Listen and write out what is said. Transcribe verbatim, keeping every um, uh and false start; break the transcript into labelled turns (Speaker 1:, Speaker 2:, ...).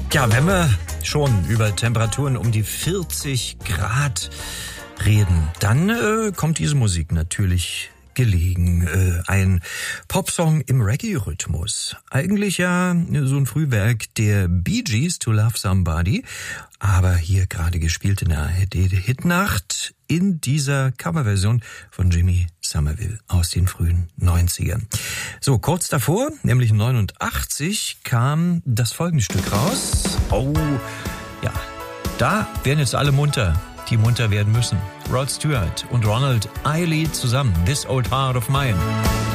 Speaker 1: Ja, wenn wir schon über Temperaturen um die vierzig Grad reden, dann äh, kommt diese Musik natürlich gelegen. Äh, ein Popsong im Reggae-Rhythmus. Eigentlich ja so ein Frühwerk der Bee Gees, To Love Somebody, aber hier gerade gespielt in der Hitnacht in dieser Coverversion von Jimmy Somerville aus den frühen neunzigern. So, kurz davor, nämlich neunundachtzig, kam das folgende Stück raus. Oh, ja, da werden jetzt alle munter, die munter werden müssen. Rod Stewart und Ronald Isley zusammen, This Old Heart of Mine.